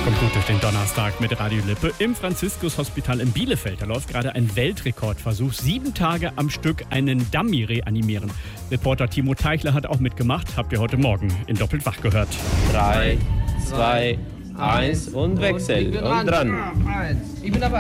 Kommt gut durch den Donnerstag mit Radio Lippe. Im Franziskus-Hospital in Bielefeld, da läuft gerade ein Weltrekordversuch. 7 Tage am Stück einen Dummy reanimieren. Reporter Timo Teichler hat auch mitgemacht. Habt ihr heute Morgen in Doppelt wach gehört. 3, 2, 1 und Wechsel. Und dran. Ich bin dabei.